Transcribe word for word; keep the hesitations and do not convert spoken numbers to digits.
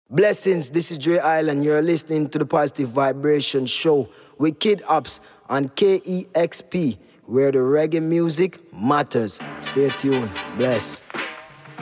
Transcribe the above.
Blessings, this is Dre Island. You're listening to the Positive Vibration Show with Kid Ups on K E X P, where the reggae music matters. Stay tuned. Bless.